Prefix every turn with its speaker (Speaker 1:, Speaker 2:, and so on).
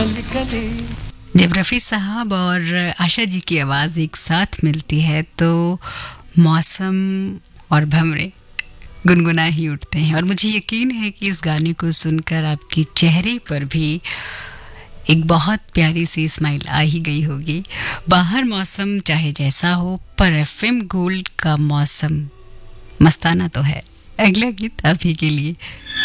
Speaker 1: जब रफ़ी साहब और आशा जी की आवाज़ एक साथ मिलती है तो मौसम और भंवरे गुनगुना ही उठते हैं। और मुझे यकीन है कि इस गाने को सुनकर आपके चेहरे पर भी एक बहुत प्यारी सी स्माइल आ ही गई होगी। बाहर मौसम चाहे जैसा हो, पर एफएम गोल्ड का मौसम मस्ताना तो है। अगला गीत आप ही के लिए।